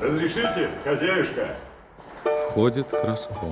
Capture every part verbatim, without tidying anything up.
Разрешите, хозяюшка? Входит Краском.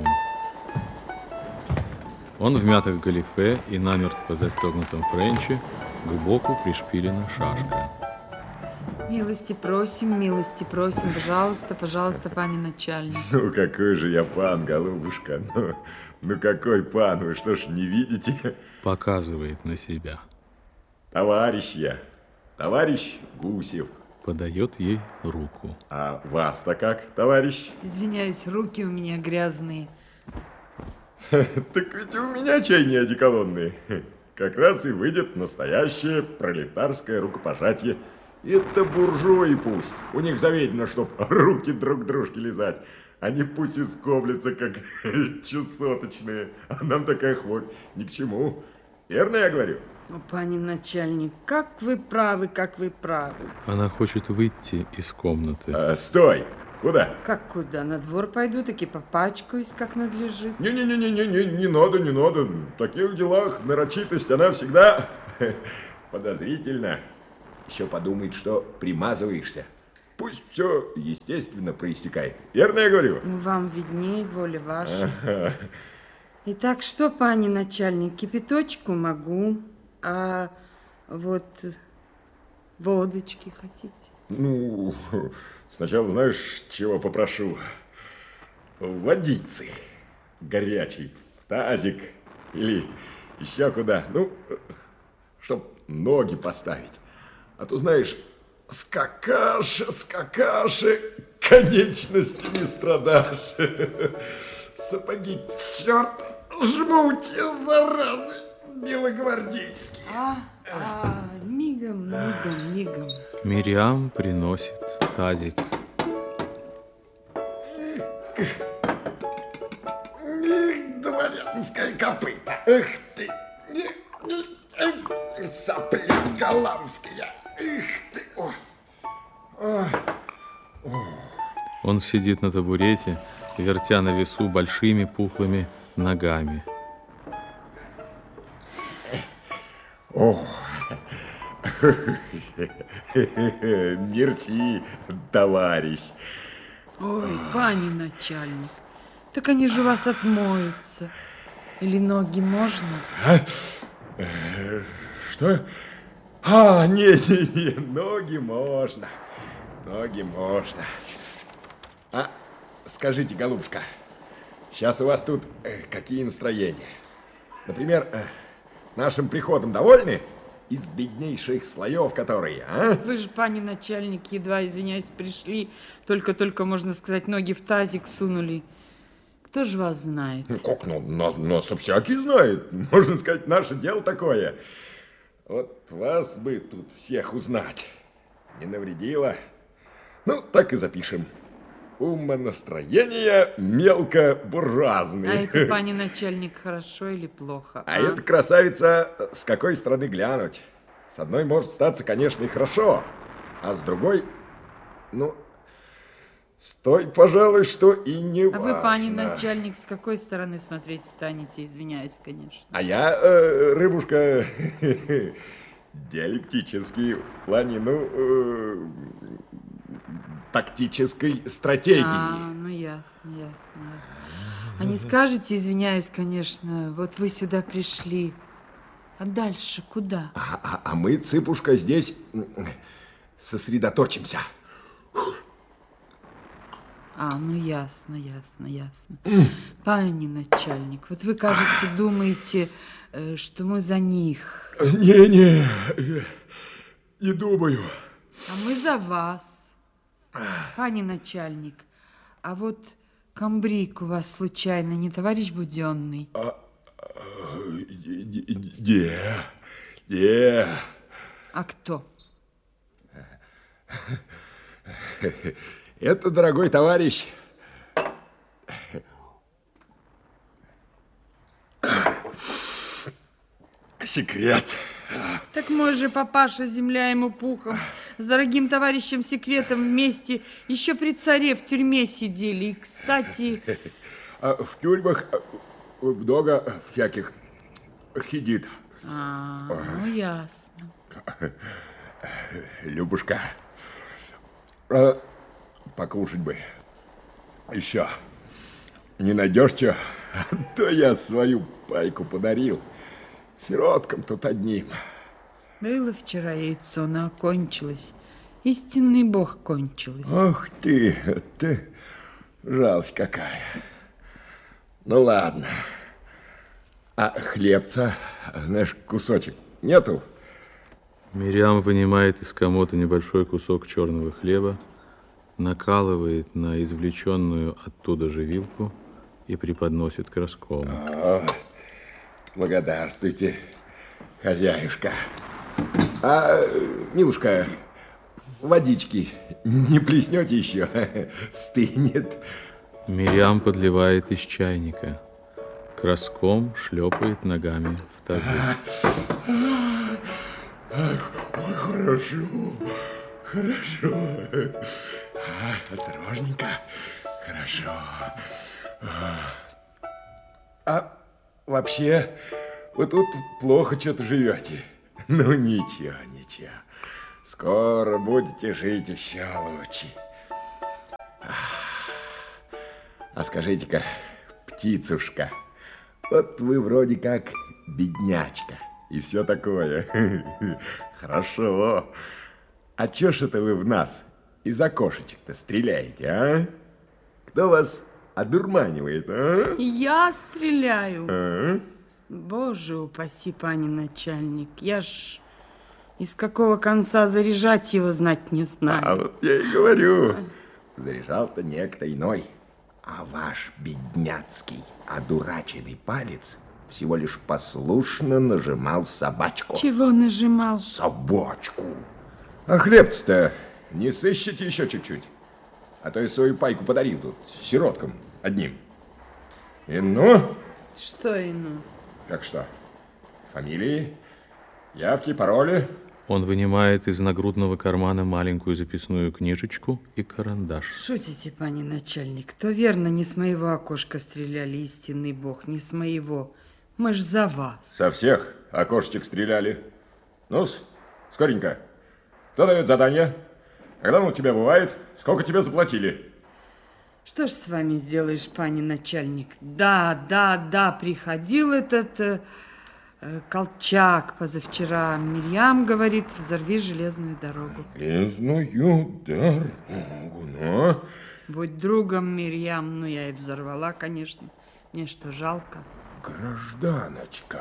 Он в мятых галифе и намертво застегнутом френче, к боку пришпилена шашка. Милости просим, милости просим, пожалуйста, пожалуйста, пани начальник. Ну, какой же я пан, голубушка. Ну, ну какой пан, вы что ж не видите? Показывает на себя. Товарищ я, товарищ Гусев. Подает ей руку. А вас-то как, товарищ? Извиняюсь, руки у меня грязные. Так ведь у меня чай не одеколонный. Как раз и выйдет настоящее пролетарское рукопожатие. Это буржуи пусть. У них заведено, чтоб руки друг дружке лизать. Они пусть и скоблятся, как чесоточные. А нам такая хворь ни к чему. Верно я говорю? О, пани начальник, как вы правы, как вы правы. Она хочет выйти из комнаты. А, стой! Куда? Как куда? На двор пойду, таки попачкаюсь, как надлежит. Не-не-не-не-не, не надо, не надо. В таких делах нарочитость, она всегда подозрительна. Еще подумает, что примазываешься. Пусть все естественно проистекает. Верно я говорю? Ну, вам виднее, воля ваша. Ага. Итак, что, пани начальник, кипяточку могу, а вот водочки хотите? Ну, сначала, знаешь, чего попрошу? Водицы горячий, в тазик или еще куда. Ну, чтоб ноги поставить. А то, знаешь, скакаши, скакаши, конечности не страдашь. Сапоги, черт, жмутья, заразы, белогвардейские. А, а, мигом, мигом, мигом. Мириам приносит тазик. Эх, дворянское копыто, эх ты, сопли голландские, эх ты. О. О. О. Он сидит на табурете, вертя на весу большими пухлыми ногами. О, мерси, товарищ. Ой, пани начальник, так они же вас отмоются. Или ноги можно? А? Что? А, не-не-не, ноги можно. Ноги можно. А, скажите, голубушка, сейчас у вас тут э, какие настроения? Например, э, нашим приходом довольны? Из беднейших слоев которые, а? Вы же, пани начальник, едва, извиняюсь, пришли, только-только, можно сказать, ноги в тазик сунули. Кто же вас знает? Ну, как, ну, нас, нас всякий знает. Можно сказать, наше дело такое. Вот вас бы тут всех узнать. Не навредило. Ну, так и запишем. Умонастроение мелкобуржуазные. А это, пани начальник, хорошо или плохо? А, а это, красавица, с какой стороны глянуть? С одной может статься, конечно, и хорошо, а с другой, ну, с той, пожалуй, что и не а важно. А вы, пани начальник, с какой стороны смотреть станете? Извиняюсь, конечно. А я, э, рыбушка, диалектический в плане, ну... Э, тактической стратегии. А, ну ясно, ясно, ясно. А не скажете, извиняюсь, конечно, вот вы сюда пришли, а дальше куда? А, а, а мы, цыпушка, здесь сосредоточимся. А, ну ясно, ясно, ясно. Пани начальник, вот вы, кажется, думаете, что мы за них. Не-не, не думаю. А мы за вас. Пани начальник, а вот камбрик у вас случайно не товарищ Буденный? А, не, не. А кто? Это, дорогой товарищ, секрет. Так мой же папаша, земля ему пухом, с дорогим товарищем секретом вместе еще при царе в тюрьме сидели. И, кстати... В тюрьмах много всяких сидит. А, ну ясно. Любушка, по покушать бы. Еще. Не найдешь что? А то я свою пайку подарил. Сироткам тут одним. Было вчера яйцо, но кончилось. Истинный бог кончилось. Ох ты, ты жалость какая. Ну ладно. А хлебца, знаешь, кусочек нету? Мирьям вынимает из комода небольшой кусок черного хлеба, накалывает на извлеченную оттуда же вилку и преподносит Краскому. О, благодарствуйте, хозяюшка. А, милушка, водички не плеснете еще? Стынет. Мирьям подливает из чайника. Краском шлепает ногами в тазу. Ой, хорошо, хорошо. А, осторожненько, хорошо. А вообще, вы тут плохо что-то живете. Ну, ничего, ничего. Скоро будете жить еще лучше. А скажите-ка, птицушка, вот вы вроде как беднячка и все такое. Хорошо. А чё ж это вы в нас из окошечек-то стреляете, а? Кто вас одурманивает, а? Я стреляю. А? Боже упаси, пани начальник. Я ж из какого конца заряжать его знать не знаю. А вот я и говорю. Заряжал-то некто иной. А ваш бедняцкий одураченный палец всего лишь послушно нажимал собачку. Чего нажимал? Собачку. А хлебца-то не сыщите еще чуть-чуть? А то я свою пайку подарил тут сироткам одним. И ну? Что и ну? Как что? Фамилии, явки, пароли? Он вынимает из нагрудного кармана маленькую записную книжечку и карандаш. Шутите, пани начальник. То верно, не с моего окошка стреляли, истинный бог, не с моего. Мы ж за вас. Со всех окошечек стреляли. Ну-с, скоренько. Кто дает задание? Когда он у тебя бывает? Сколько тебе заплатили? Что ж с вами сделаешь, пани начальник? Да, да, да, приходил этот э, э, Колчак позавчера. Мирьям говорит, взорви железную дорогу. Железную дорогу, ну? Будь другом, Мирьям. Ну, я и взорвала, конечно. Мне что, жалко? Гражданочка,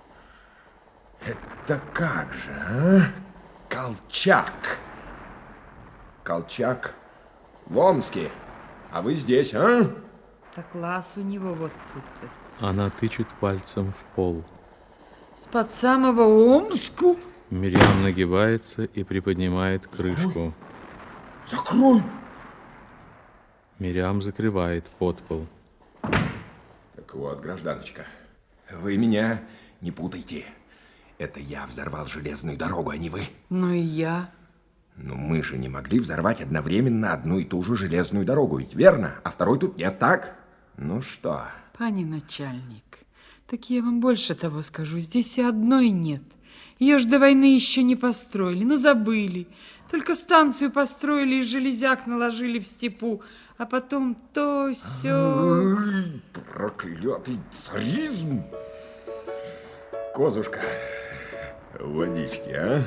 это как же, а? Колчак. Колчак в Омске, а вы здесь, а? Так класс у него вот тут. Она тычет пальцем в пол. С-под самого Омску? Мирьям нагибается и приподнимает крышку. Закрой! Мирьям закрывает подпол. Так вот, гражданочка, вы меня не путайте. Это я взорвал железную дорогу, а не вы. Ну и я. Но мы же не могли взорвать одновременно одну и ту же железную дорогу, ведь верно? А второй тут нет, так? Ну что? Пани начальник, так я вам больше того скажу. Здесь и одной нет. Ее ж до войны еще не построили. Ну, забыли. Только станцию построили и железяк наложили в степу. А потом то, сё. Ай, проклятый царизм! Козушка, водички, а?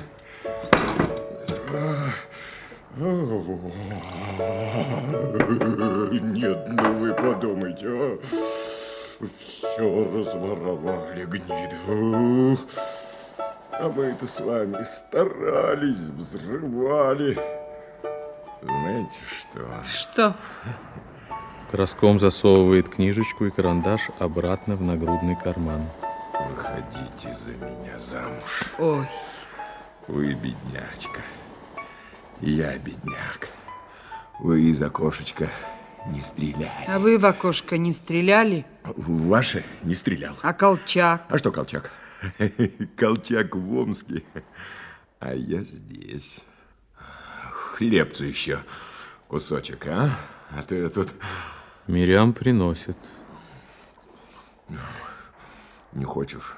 Нет, ну вы подумайте, а? Все разворовали, гниды. А мы-то с вами старались, взрывали. Знаете что? Что? Краском засовывает книжечку и карандаш обратно в нагрудный карман. Выходите за меня замуж. Ой. Вы беднячка. Я бедняк. Вы из окошечка не стреляли. А вы в окошко не стреляли? В ваше не стрелял. А Колчак? А что Колчак? Колчак в Омске. А я здесь. Хлебцу еще кусочек, а? А ты тут... Мирьям приносит. Не хочешь?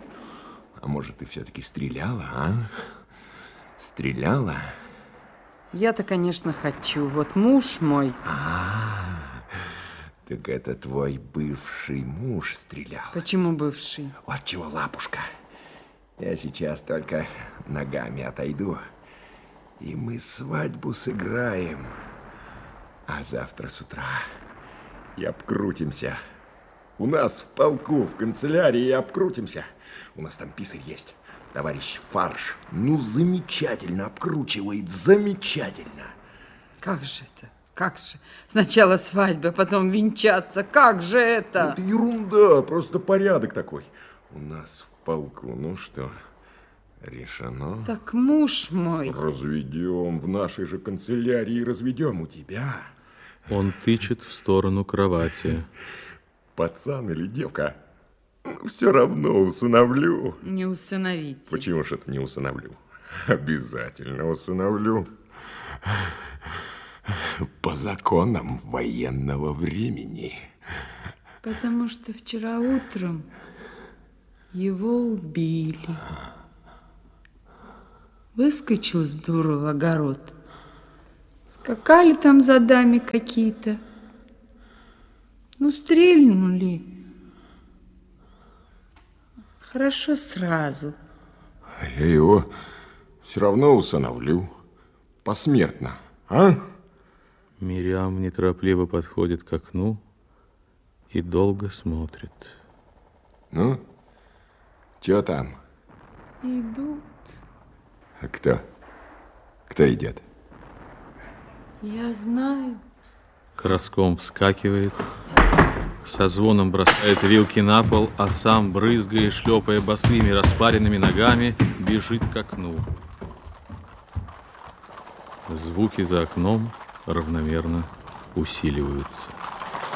А может, ты все-таки стреляла, а? Стреляла? Я-то, конечно, хочу. Вот муж мой. А, так это твой бывший муж стрелял. Почему бывший? Вот чего, лапушка. Я сейчас только ногами отойду, и мы свадьбу сыграем. А завтра с утра и обкрутимся. У нас в полку, в канцелярии и обкрутимся. У нас там писарь есть. Товарищ Фарш. Ну, замечательно обкручивает, замечательно. Как же это? Как же? Сначала свадьба, потом венчаться. Как же это? Это ерунда, просто порядок такой. У нас в полку, ну что, решено? Так муж мой. Разведем в нашей же канцелярии, разведем у тебя. Он тычет в сторону кровати. Пацан или девка, ну, все равно усыновлю. Не усыновите. Почему же это не усыновлю? Обязательно усыновлю. По законам военного времени. Потому что вчера утром его убили. Выскочил с дуру в огород. Скакали там за дами какие-то. Ну, стрельнули. Хорошо сразу. Я его все равно усыновлю. Посмертно, а? Мириам неторопливо подходит к окну и долго смотрит. Ну, что там? Идут. А кто? Кто идет? Я знаю. Краском вскакивает, со звоном бросает вилки на пол, а сам, брызгая и шлепая босыми распаренными ногами, бежит к окну. Звуки за окном равномерно усиливаются.